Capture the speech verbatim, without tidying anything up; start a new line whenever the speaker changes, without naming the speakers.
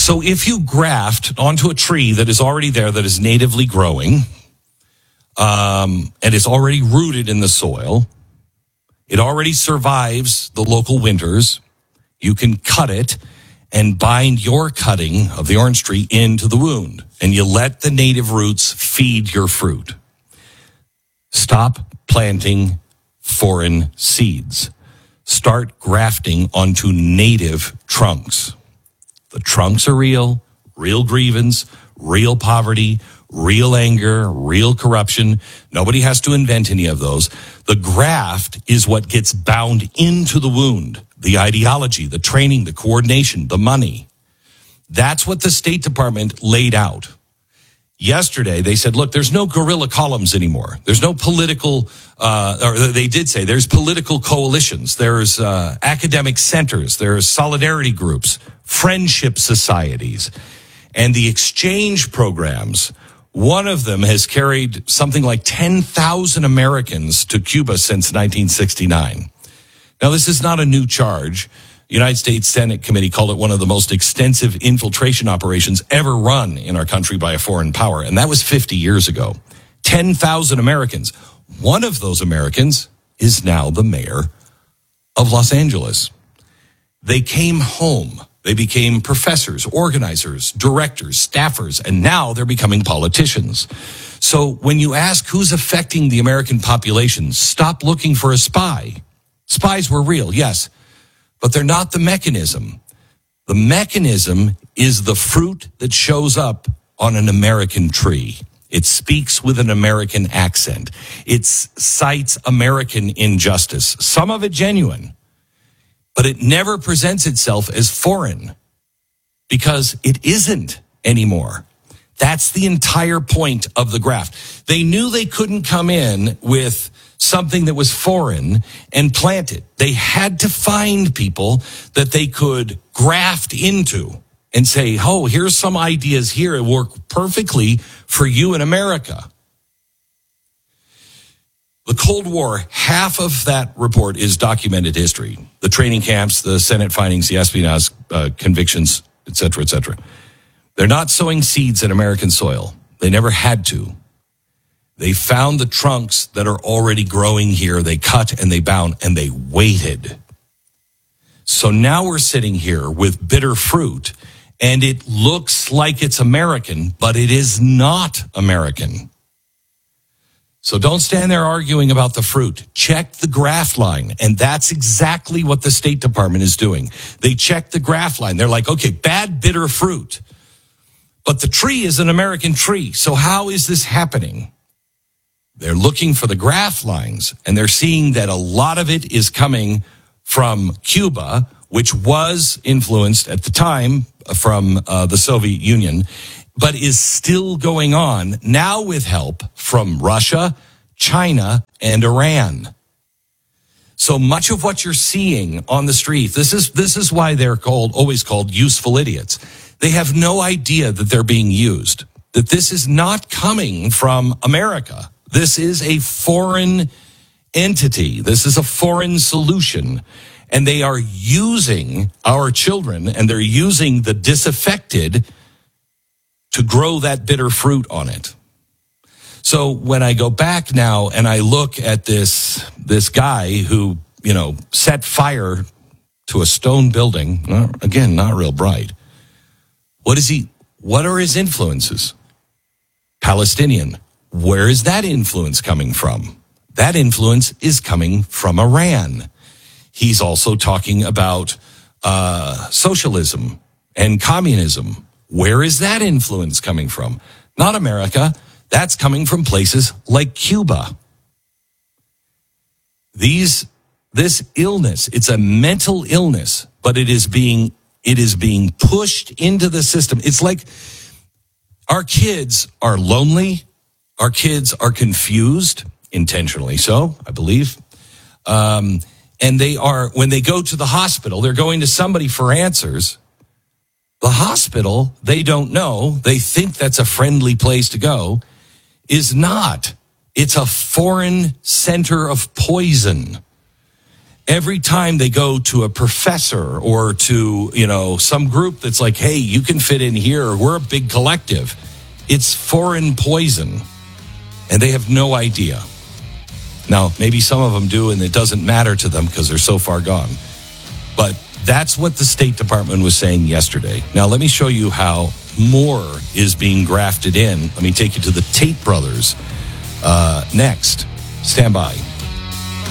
So if you graft onto a tree that is already there, that is natively growing, um, and is already rooted in the soil, it already survives the local winters, you can cut it and bind your cutting of the orange tree into the wound, and you let the native roots feed your fruit. Stop planting foreign seeds. Start grafting onto native trunks. The trunks are real, real grievance, real poverty, real anger, real corruption. Nobody has to invent any of those. The graft is what gets bound into the wound. The ideology, the training, the coordination, the money. That's what the State Department laid out. Yesterday, they said, look, there's no guerrilla columns anymore. There's no political, uh, or they did say there's political coalitions. There's uh, academic centers. There's solidarity groups, friendship societies, and the exchange programs. One of them has carried something like ten thousand Americans to Cuba since nineteen sixty-nine. Now, this is not a new charge. The United States Senate Committee called it one of the most extensive infiltration operations ever run in our country by a foreign power, and that was fifty years ago. ten thousand Americans. One of those Americans is now the mayor of Los Angeles. They came home. They became professors, organizers, directors, staffers, and now they're becoming politicians. So when you ask who's affecting the American population, stop looking for a spy. Spies were real, yes, but they're not the mechanism. The mechanism is the fruit that shows up on an American tree. It speaks with an American accent. It cites American injustice, some of it genuine, but it never presents itself as foreign because it isn't anymore. That's the entire point of the graft. They knew they couldn't come in with something that was foreign and plant it. They had to find people that they could graft into and say, oh, here's some ideas here that work perfectly for you in America. The Cold War, half of that report is documented history. The training camps, the Senate findings, the espionage uh, convictions, et cetera, et cetera. They're not sowing seeds in American soil. They never had to. They found the trunks that are already growing here. They cut and they bound and they waited. So now we're sitting here with bitter fruit, and it looks like it's American, but it is not American. So don't stand there arguing about the fruit. Check the graft line. And that's exactly what the State Department is doing. They check the graft line. They're like, okay, bad, bitter fruit. But the tree is an American tree. So how is this happening? They're looking for the graft lines, and they're seeing that a lot of it is coming from Cuba, which was influenced at the time from uh, the Soviet Union, but is still going on now with help from Russia, China, and Iran. So much of what you're seeing on the street, this is this is why they're called always called useful idiots. They have no idea that they're being used, that this is not coming from America. This is a foreign entity. This is a foreign solution. And they are using our children, and they're using the disaffected to grow that bitter fruit on it. So when I go back now and I look at this, this guy who, you know, set fire to a stone building, again, not real bright. What is he, what are his influences? Palestinian. Where is that influence coming from? That influence is coming from Iran. He's also talking about uh, socialism and communism. Where is that influence coming from? Not America. That's coming from places like Cuba. These, this illness, it's a mental illness, but it is being, it is being pushed into the system. It's like our kids are lonely. Our kids are confused, intentionally so, I believe. Um, and they are, when they go to the hospital, they're going to somebody for answers. The hospital, they don't know, they think that's a friendly place to go, is not. It's a foreign center of poison. every time they go to a professor or to, you know, some group that's like, hey, you can fit in here. We're a big collective. It's foreign poison. And they have no idea. Now, maybe some of them do, and it doesn't matter to them because they're so far gone. But that's what the State Department was saying yesterday. Now, let me show you how more is being grafted in. Let me take you to the Tate brothers uh, next. Stand by.